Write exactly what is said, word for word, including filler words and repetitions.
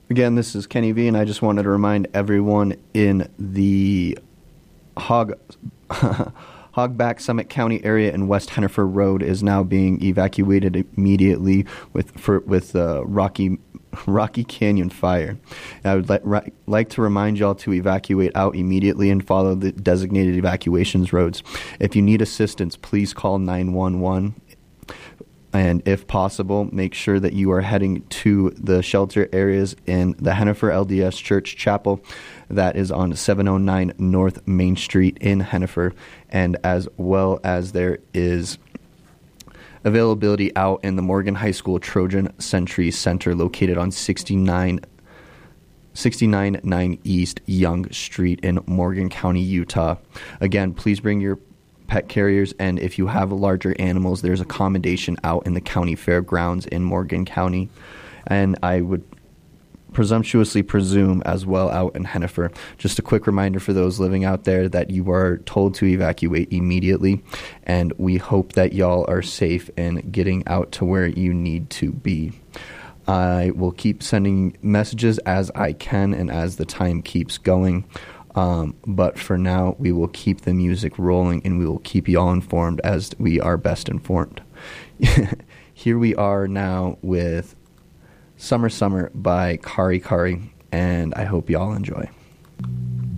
Again, this is Kenny V, and I just wanted to remind everyone in the Hog Hogback Summit County area in West Hennifer Road is now being evacuated immediately with for, with uh, Rocky Rocky Canyon Fire. And I would li- ri- like to remind y'all to evacuate out immediately and follow the designated evacuations roads. If you need assistance, please call nine one one. And if possible, make sure that you are heading to the shelter areas in the Hennifer L D S Church Chapel that is on seven oh nine North Main Street in Hennifer, and as well as there is availability out in the Morgan High School Trojan Sentry Center located on sixty-nine nine East Young Street in Morgan County, Utah. Again, please bring your pet carriers, and if you have larger animals, there's accommodation out in the county fairgrounds in Morgan County, and I would presumptuously presume as well out in Hennifer. Just a quick reminder for those living out there that you are told to evacuate immediately, and we hope that y'all are safe and getting out to where you need to be. I will keep sending messages as I can and as the time keeps going. Um, but for now, we will keep the music rolling, and we will keep you all informed as we are best informed. Here we are now with Summer Summer by Kari Kari, and I hope y'all enjoy.